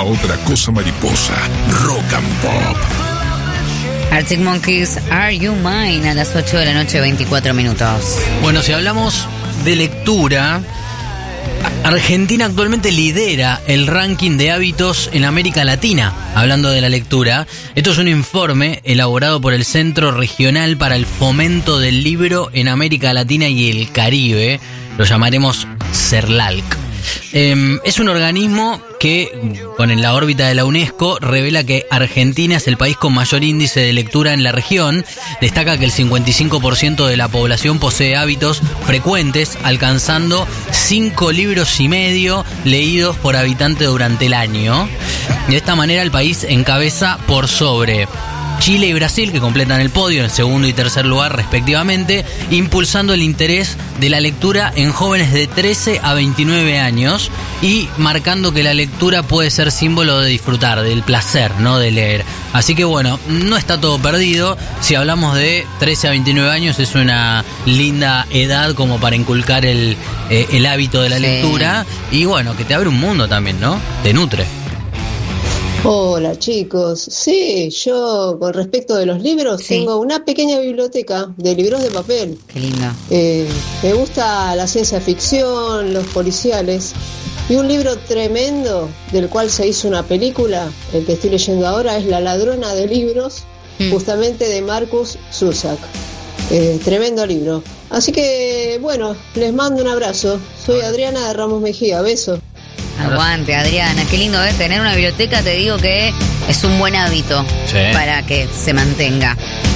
otra cosa mariposa. Rock and Pop. Arctic Monkeys, Are You Mine? A las 8 de la noche, 24 minutos. Bueno, si hablamos de lectura, Argentina actualmente lidera el ranking de hábitos en América Latina, hablando de la lectura. Esto es un informe elaborado por el Centro Regional para el Fomento del Libro en América Latina y el Caribe, lo llamaremos CERLALC. Es un organismo que, en la órbita de la UNESCO, revela que Argentina es el país con mayor índice de lectura en la región. Destaca que el 55% de la población posee hábitos frecuentes, alcanzando 5 libros y medio leídos por habitante durante el año. De esta manera el país encabeza por sobre Chile y Brasil, que completan el podio en segundo y tercer lugar respectivamente, impulsando el interés de la lectura en jóvenes de 13 a 29 años y marcando que la lectura puede ser símbolo de disfrutar, del placer, ¿no?, de leer. Así que bueno, no está todo perdido. Si hablamos de 13 a 29 años, es una linda edad como para inculcar el hábito de la lectura. Y bueno, que te abre un mundo también, ¿no? Te nutre. Hola chicos, sí, yo con respecto de los libros tengo una pequeña biblioteca de libros de papel. Qué lindo. Me gusta la ciencia ficción, los policiales, y un libro tremendo del cual se hizo una película, el que estoy leyendo ahora, es La ladrona de libros, justamente de Marcus Zusak. Tremendo libro. Así que bueno, les mando un abrazo. Soy Adriana de Ramos Mejía, besos. Aguante, Adriana, qué lindo tener una biblioteca, te digo que es un buen hábito para que se mantenga.